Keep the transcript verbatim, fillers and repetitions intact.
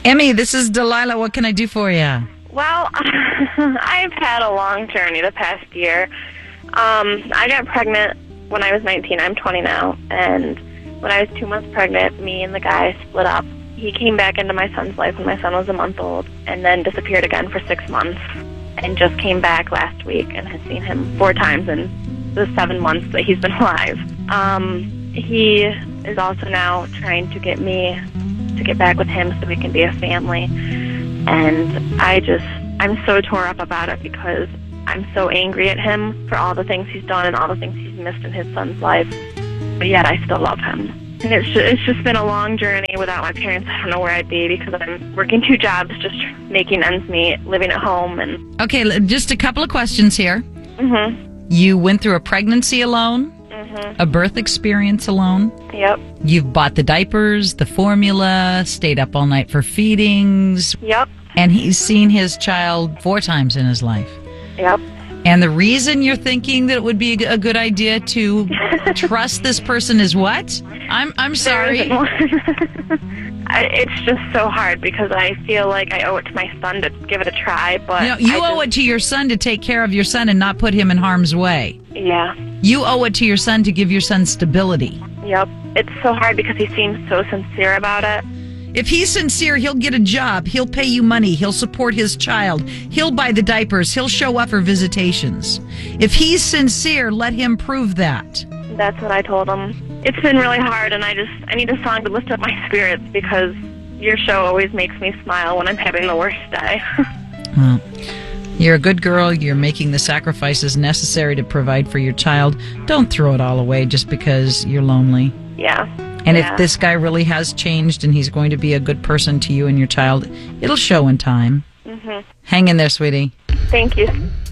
Emmy, this is Delilah. What can I do for you? Well, I've had a long journey the past year. Um, I got pregnant when I was nineteen. I'm twenty now. And when I was two months pregnant, me and the guy split up. He came back into my son's life when my son was a month old and then disappeared again for six months and just came back last week and has seen him four times in the seven months that he's been alive. Um, he is also now trying to get me to get back with him so we can be a family. And I just, I'm so tore up about it because I'm so angry at him for all the things he's done and all the things he's missed in his son's life. But yet I still love him. And it's just, it's just been a long journey without my parents. I don't know where I'd be because I'm working two jobs, just making ends meet, living at home. And Okay, just a couple of questions here. Mm-hmm. You went through a pregnancy alone, Mm-hmm. a birth experience alone. Yep. You've bought the diapers, the formula, stayed up all night for feedings, Yep. and he's seen his child four times in his life. Yep. And the reason you're thinking that it would be a good idea to trust this person is what? I'm I'm sorry. I, it's just so hard because I feel like I owe it to my son to give it a try. But You know, you I owe just, it to your son to take care of your son and not put him in harm's way. Yeah. You owe it to your son to give your son stability. Yep. It's so hard because he seems so sincere about it. If he's sincere, he'll get a job. He'll pay you money. He'll support his child. He'll buy the diapers. He'll show up for visitations. If he's sincere, let him prove that. That's what I told him. It's been really hard, and I just I need a song to lift up my spirits because your show always makes me smile when I'm having the worst day. Well, you're a good girl. You're making the sacrifices necessary to provide for your child. Don't throw it all away just because you're lonely. Yeah. And yeah. if this guy really has changed and he's going to be a good person to you and your child, it'll show in time. Mm-hmm. Hang in there, sweetie. Thank you.